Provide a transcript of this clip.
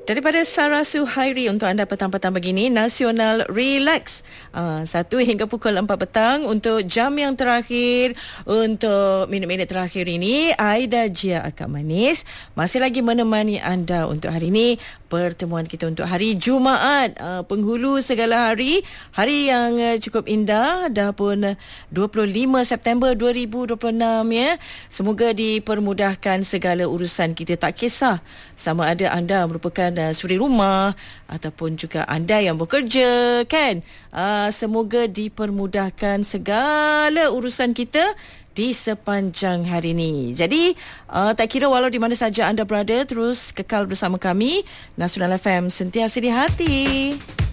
Daripada Sarah Suhairi untuk anda petang-petang begini, Nasional Relax 1 hingga pukul 4 petang untuk jam yang terakhir. Untuk minit-minit terakhir ini, Aida Jia Akak Manis masih lagi menemani anda untuk hari ini. Pertemuan kita untuk hari Jumaat, penghulu segala hari, hari yang cukup indah. Dah pun 25 September 2026 ya. Semoga dipermudahkan segala urusan kita, tak kisah sama ada anda merupakan suri rumah ataupun juga anda yang bekerja kan. Semoga dipermudahkan segala urusan kita di sepanjang hari ini. Jadi tak kira walau di mana saja anda berada, terus kekal bersama kami. Nasional FM, sentiasa di hati.